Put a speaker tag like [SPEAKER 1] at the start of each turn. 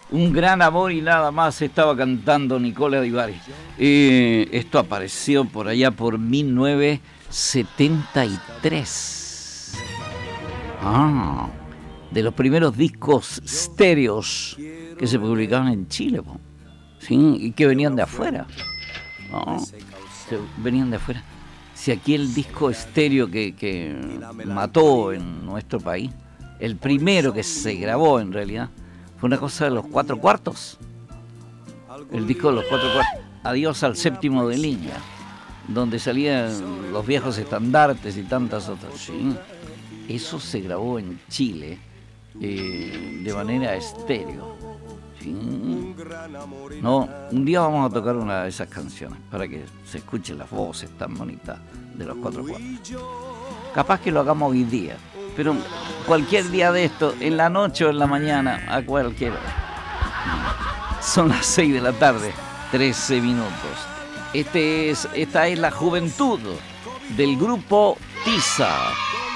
[SPEAKER 1] Un gran amor y nada más estaba cantando Nicola Di Bari. Esto apareció por allá por 1973. De los primeros discos estéreos que se publicaban en Chile, ¿sí? Y que venían de afuera. Venían de afuera. Si aquí el disco estéreo que mató en nuestro país, el primero que se grabó en realidad, fue una cosa de los 4/4. El disco de los 4/4. Adiós al séptimo de línea, donde salían los viejos estandartes y tantas otras. ¿Sí? Eso se grabó en Chile de manera estéreo. ¿Sí? No, un día vamos a tocar una de esas canciones para que se escuchen las voces tan bonitas de los 4/4. Capaz que lo hagamos hoy día, pero cualquier día de esto, en la noche o en la mañana, a cualquier hora. Son las 6 de la tarde, 13 minutos. Esta es la juventud del grupo Tiza.